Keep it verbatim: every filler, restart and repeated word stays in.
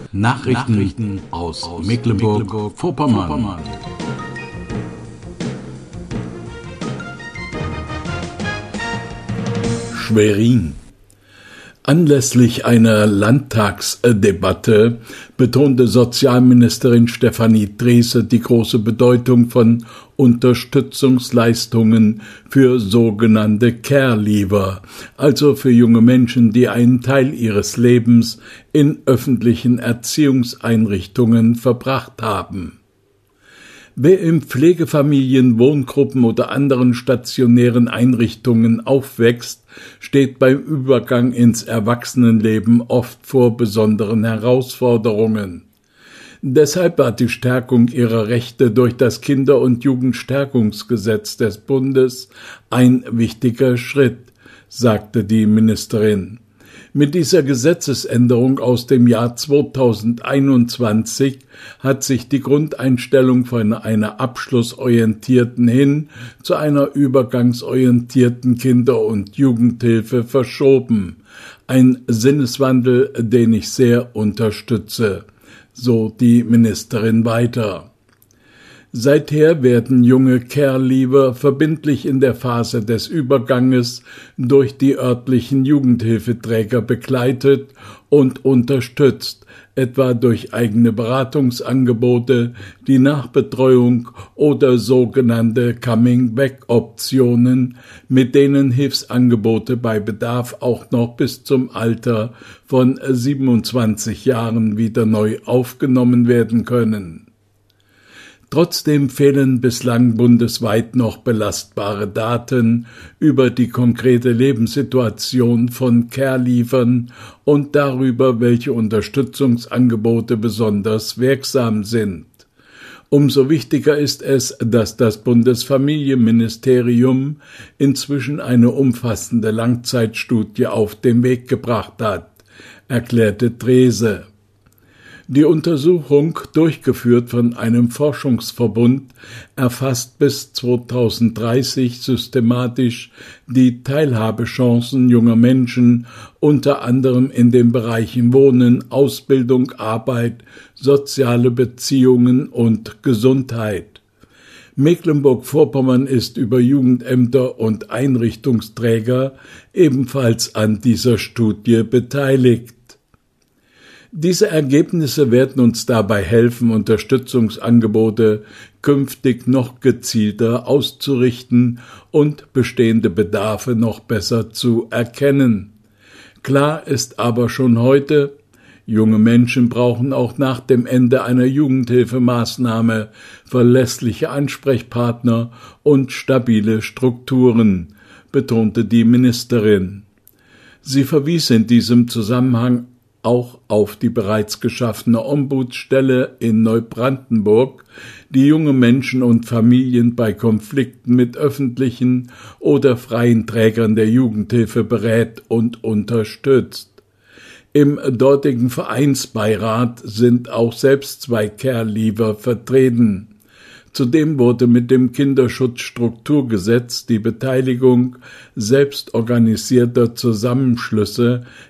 Nachrichten, Nachrichten aus, aus Mecklenburg-Vorpommern. Mecklenburg Schwerin. Anlässlich einer Landtagsdebatte betonte Sozialministerin Stefanie Drese die große Bedeutung von Unterstützungsleistungen für sogenannte Care-Leaver, also für junge Menschen, die einen Teil ihres Lebens in öffentlichen Erziehungseinrichtungen verbracht haben. Wer in Pflegefamilien, Wohngruppen oder anderen stationären Einrichtungen aufwächst, steht beim Übergang ins Erwachsenenleben oft vor besonderen Herausforderungen. Deshalb war die Stärkung ihrer Rechte durch das Kinder- und Jugendstärkungsgesetz des Bundes ein wichtiger Schritt, sagte die Ministerin. Mit dieser Gesetzesänderung aus dem Jahr zweitausendeinundzwanzig hat sich die Grundeinstellung von einer abschlussorientierten hin zu einer übergangsorientierten Kinder- und Jugendhilfe verschoben. Ein Sinneswandel, den ich sehr unterstütze, so die Ministerin weiter. Seither werden junge Care-Leaver verbindlich in der Phase des Überganges durch die örtlichen Jugendhilfeträger begleitet und unterstützt, etwa durch eigene Beratungsangebote, die Nachbetreuung oder sogenannte Coming-Back-Optionen, mit denen Hilfsangebote bei Bedarf auch noch bis zum Alter von siebenundzwanzig Jahren wieder neu aufgenommen werden können. Trotzdem fehlen bislang bundesweit noch belastbare Daten über die konkrete Lebenssituation von Care-Leavern und darüber, welche Unterstützungsangebote besonders wirksam sind. Umso wichtiger ist es, dass das Bundesfamilienministerium inzwischen eine umfassende Langzeitstudie auf den Weg gebracht hat, erklärte Drese. Die Untersuchung, durchgeführt von einem Forschungsverbund, erfasst bis zweitausenddreißig systematisch die Teilhabechancen junger Menschen, unter anderem in den Bereichen Wohnen, Ausbildung, Arbeit, soziale Beziehungen und Gesundheit. Mecklenburg-Vorpommern ist über Jugendämter und Einrichtungsträger ebenfalls an dieser Studie beteiligt. Diese Ergebnisse werden uns dabei helfen, Unterstützungsangebote künftig noch gezielter auszurichten und bestehende Bedarfe noch besser zu erkennen. Klar ist aber schon heute, junge Menschen brauchen auch nach dem Ende einer Jugendhilfemaßnahme verlässliche Ansprechpartner und stabile Strukturen, betonte die Ministerin. Sie verwies in diesem Zusammenhang auch auf die bereits geschaffene Ombudsstelle in Neubrandenburg, die junge Menschen und Familien bei Konflikten mit öffentlichen oder freien Trägern der Jugendhilfe berät und unterstützt. Im dortigen Vereinsbeirat sind auch selbst zwei Care-Leaver vertreten. Zudem wurde mit dem Kinderschutzstrukturgesetz die Beteiligung selbstorganisierter Zusammenschlüsse